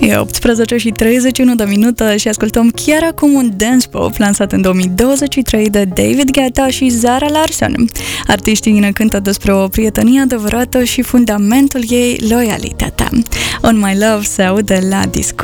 E 18 și 31 de minute și ascultăm chiar acum un dance pop lansat în 2023 de David Guetta și Zara Larsson. Artiștii ne cântă despre o prietenie adevărată și fundamentul ei, loialitatea. On My Love se aude la discuție.